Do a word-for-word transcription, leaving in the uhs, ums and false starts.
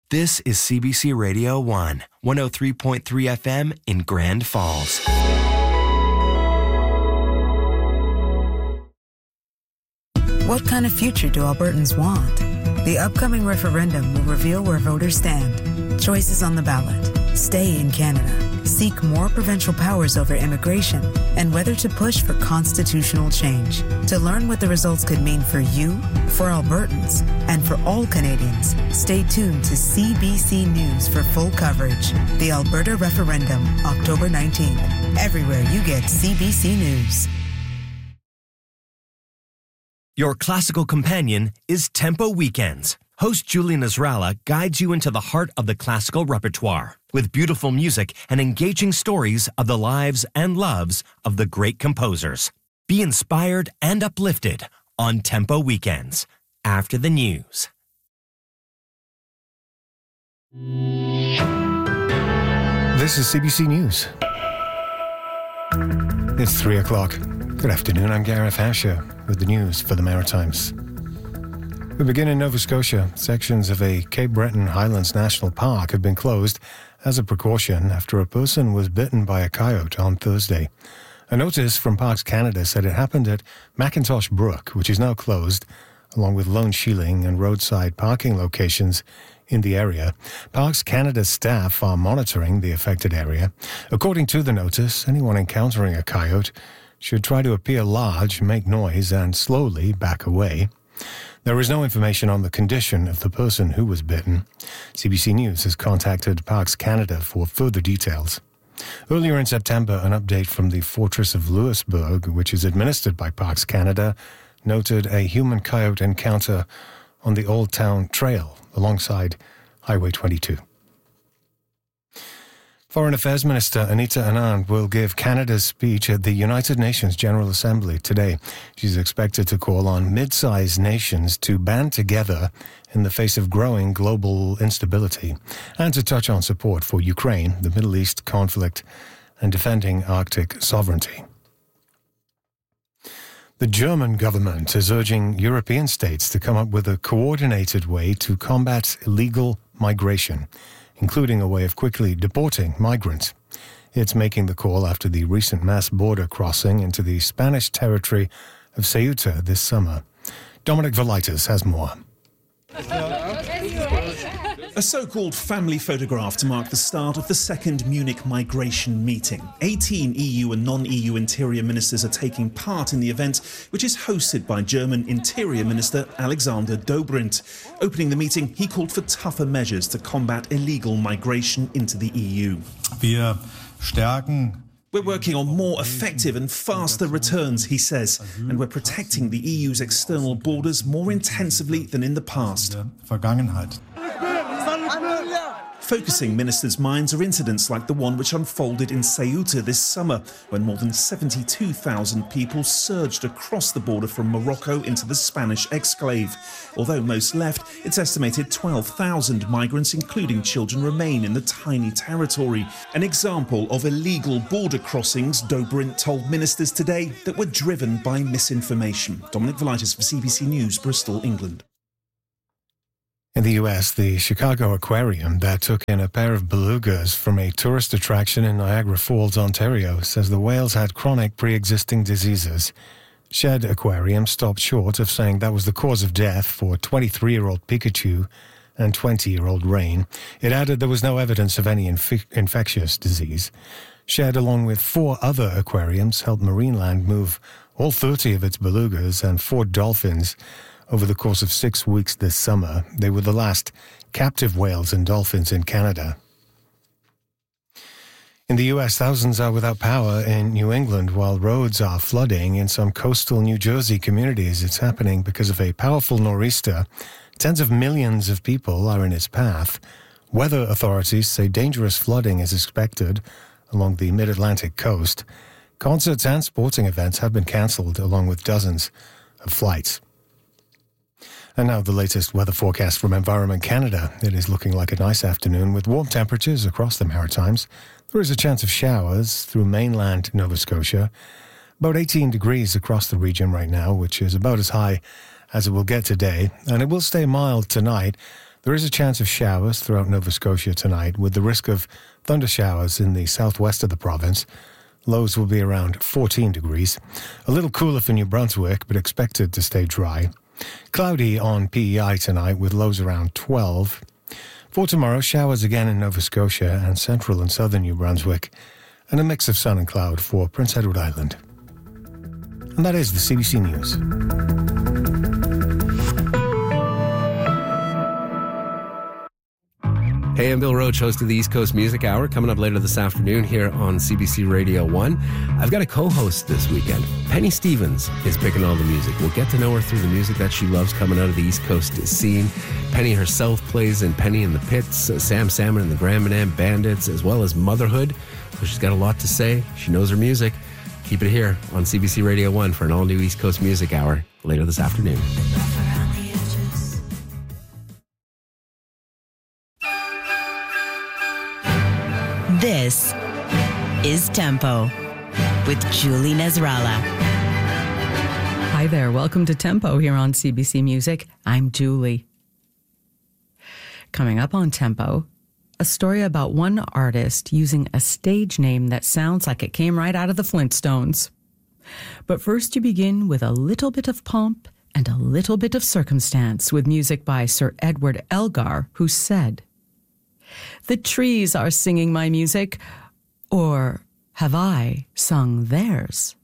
This is C B C Radio one, one oh three point three F M in Grand Falls. What kind of future do Albertans want? The upcoming referendum will reveal where voters stand. Choices on the ballot: stay in Canada, seek more provincial powers over immigration, and whether to push for constitutional change. To learn what the results could mean for you, for Albertans, and for all Canadians, stay tuned to C B C News for full coverage. The Alberta Referendum, October nineteenth. Everywhere you get C B C News. Your classical companion is Tempo Weekends. Host Julie Nasrallah guides you into the heart of the classical repertoire with beautiful music and engaging stories of the lives and loves of the great composers. Be inspired and uplifted on Tempo Weekends after the news. This is C B C News. It's three o'clock. Good afternoon, I'm Gareth Asher with the news for the Maritimes. We begin in Nova Scotia. Sections of a Cape Breton Highlands National Park have been closed as a precaution after a person was bitten by a coyote on Thursday. A notice from Parks Canada said it happened at Macintosh Brook, which is now closed, along with Lone Shieling and roadside parking locations in the area. Parks Canada staff are monitoring the affected area. According to the notice, anyone encountering a coyote should try to appear large, make noise, and slowly back away. There is no information on the condition of the person who was bitten. C B C News has contacted Parks Canada for further details. Earlier in September, an update from the Fortress of Louisbourg, which is administered by Parks Canada, noted a human coyote encounter on the Old Town Trail alongside Highway twenty-two. Foreign Affairs Minister Anita Anand will give Canada's speech at the United Nations General Assembly today. She's expected to call on mid-sized nations to band together in the face of growing global instability and to touch on support for Ukraine, the Middle East conflict, and defending Arctic sovereignty. The German government is urging European states to come up with a coordinated way to combat illegal migration, including a way of quickly deporting migrants. It's making the call after the recent mass border crossing into the Spanish territory of Ceuta this summer. Dominic Velitis has more. A so-called family photograph to mark the start of the second Munich migration meeting. eighteen E U and non-E U interior ministers are taking part in the event, which is hosted by German Interior Minister Alexander Dobrindt. Opening the meeting, he called for tougher measures to combat illegal migration into the E U. Wir stärken We're working on more effective and faster returns, he says, and we're protecting the E U's external borders more intensively than in the past. Vergangenheit. Focusing ministers' minds are incidents like the one which unfolded in Ceuta this summer, when more than seventy-two thousand people surged across the border from Morocco into the Spanish exclave. Although most left, it's estimated twelve thousand migrants, including children, remain in the tiny territory. An example of illegal border crossings, Dobrindt told ministers today, that were driven by misinformation. Dominic Velitis for C B C News, Bristol, England. In the U S, the Chicago Aquarium that took in a pair of belugas from a tourist attraction in Niagara Falls, Ontario, says the whales had chronic pre-existing diseases. Shed Aquarium stopped short of saying that was the cause of death for twenty-three-year-old Pikachu and twenty-year-old Rain. It added there was no evidence of any inf- infectious disease. Shed, along with four other aquariums, helped Marineland move all thirty of its belugas and four dolphins over the course of six weeks this summer. They were the last captive whales and dolphins in Canada. In the U S, thousands are without power in New England while roads are flooding in some coastal New Jersey communities. It's happening because of a powerful nor'easter. Tens of millions of people are in its path. Weather authorities say dangerous flooding is expected along the mid-Atlantic coast. Concerts and sporting events have been cancelled, along with dozens of flights. And now the latest weather forecast from Environment Canada. It is looking like a nice afternoon with warm temperatures across the Maritimes. There is a chance of showers through mainland Nova Scotia. About eighteen degrees across the region right now, which is about as high as it will get today. And it will stay mild tonight. There is a chance of showers throughout Nova Scotia tonight, with the risk of thunder showers in the southwest of the province. Lows will be around fourteen degrees. A little cooler for New Brunswick, but expected to stay dry. Cloudy on P E I tonight, with lows around twelve. For tomorrow, showers again in Nova Scotia and central and southern New Brunswick, and a mix of sun and cloud for Prince Edward Island. And that is the C B C News. Hey, I'm Bill Roach, host of the East Coast Music Hour. Coming up later this afternoon here on C B C Radio one. I've got a co-host this weekend. Penny Stevens is picking all the music. We'll get to know her through the music that she loves coming out of the East Coast scene. Penny herself plays in Penny and the Pits, uh, Sam Salmon and the Grand Manam Bandits, as well as Motherhood. So she's got a lot to say. She knows her music. Keep it here on C B C Radio one for an all-new East Coast Music Hour later this afternoon. This is Tempo with Julie Nasrallah. Hi there. Welcome to Tempo here on C B C Music. I'm Julie. Coming up on Tempo, a story about one artist using a stage name that sounds like it came right out of the Flintstones. But first you begin with a little bit of pomp and a little bit of circumstance with music by Sir Edward Elgar, who said, "The trees are singing my music, or have I sung theirs?"